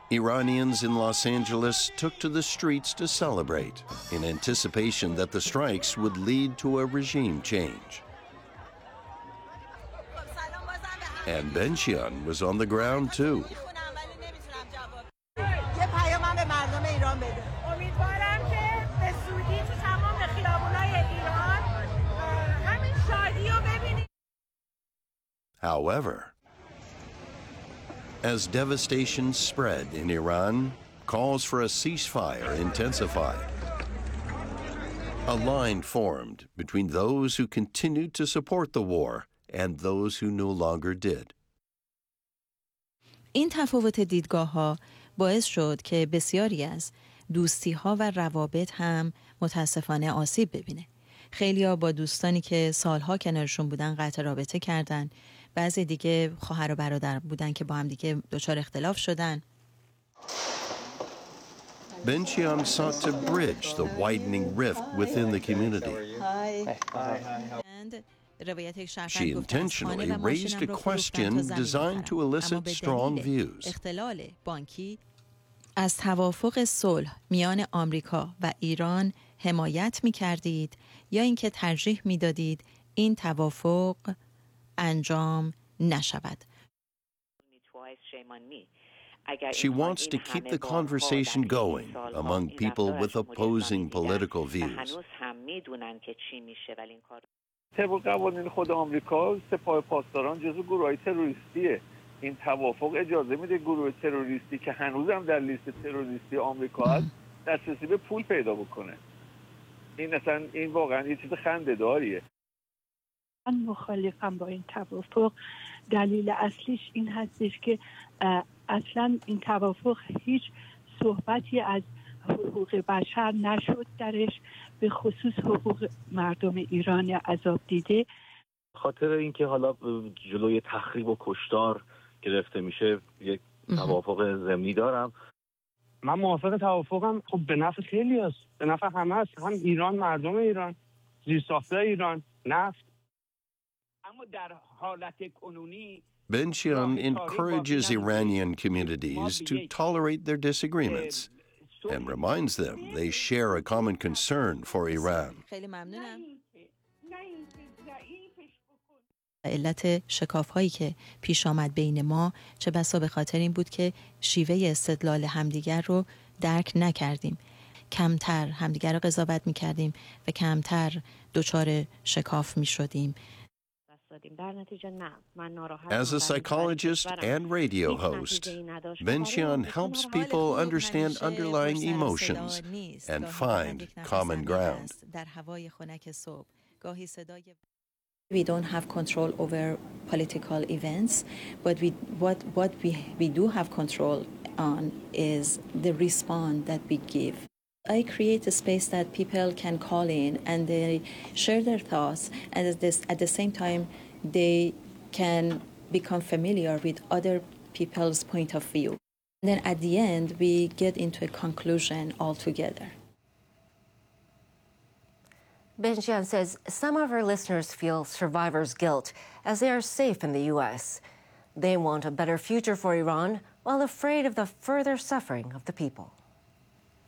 Iranians in Los Angeles took to the streets to celebrate in anticipation that the strikes would lead to a regime change. And Benchian was on the ground too. However, as devastation spread in Iran, calls for a ceasefire intensified. A line formed between those who continued to support the war and those who no longer did. این تفاوت دیدگاه‌ها باعث شد که بسیاری از دوستی‌ها و روابط هم متاسفانه آسیب ببینه. خیلی‌ها با دوستانی که سالها کنارشون بودن قطع رابطه کردن. بعضی دیگه خواهر و برادر بودن که با هم دیگه دچار اختلاف شدن. Benchian sought to bridge the widening rift within the community. She intentionally raised a question designed to elicit strong views. اختلال بانکی از توافق صلح میان آمریکا و ایران حمایت می‌کردید یا اینکه ترجیح می‌دادید این توافق انجام نشود. She wants to keep the conversation going among people with opposing political views. طبق قوانین خود آمریکا سپاه پاسداران جزو گروه‌های تروریستیه. این توافق اجازه میده گروه تروریستی که هنوزم در لیست تروریستی آمریکا هست دسترسی به پول پیدا بکنه. این واقعا یه چیز خنده‌داریه. من مخالفم با این توافق. دلیل اصلیش این هستش که اصلا این توافق هیچ صحبتی از حقوق بشر نشد درش، به خصوص حقوق مردم ایران عذاب دیده. خاطر اینکه حالا جلوی تخریب و کشتار گرفته میشه یک توافق ضمنی دارم. من موافق توافقم. خب به نفع خیلی است، به نفع همه است، هم ایران، مردم ایران، زیرساخت‌های ایران، نفت. اما در حالت کنونی Benchian encourages Iranian communities to tolerate their disagreements and reminds them they share a common concern for Iran. علت شکاف‌هایی که پیش آمد بین ما چه بسا به خاطر این بود که شیوه استدلال همدیگر رو درک نکردیم. کمتر همدیگر رو قضاوت می‌کردیم و کمتر دچار شکاف می‌شدیم. As a psychologist and radio host, Benchian helps people understand underlying emotions and find common ground. We don't have control over political events, but what we do have control on is the response that we give. I create a space that people can call in and they share their thoughts, and at the same time they can become familiar with other people's point of view. And then at the end we get into a conclusion all together. Benchian says some of her listeners feel survivor's guilt as they are safe in the U.S. They want a better future for Iran while afraid of the further suffering of the people.